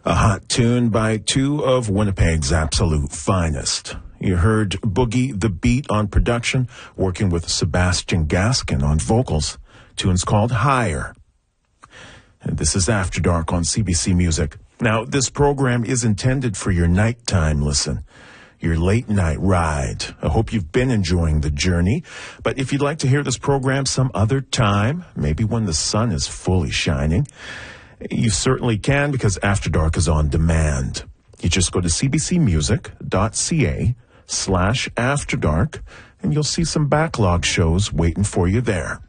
A hot tune by two of Winnipeg's absolute finest. You heard Boogie the Beat on production, working with Sebastian Gaskin on vocals. Tune's called Higher. And this is After Dark on CBC Music. Now, this program is intended for your nighttime listen, your late night ride. I hope you've been enjoying the journey. But if you'd like to hear this program some other time, maybe when the sun is fully shining, you certainly can, because After Dark is on demand. You just go to cbcmusic.ca/afterdark, and you'll see some backlog shows waiting for you there.